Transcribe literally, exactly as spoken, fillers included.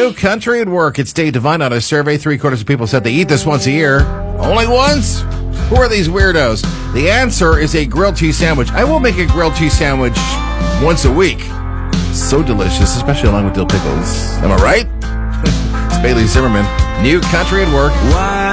New country at work. It's Dave Devine on a survey. Three quarters of people said they eat this once a year. Only once? Who are these weirdos? The answer is a grilled cheese sandwich. I will make a grilled cheese sandwich once a week. So delicious, especially along with dill pickles. Am I right? It's Bailey Zimmerman. New country at work. Why?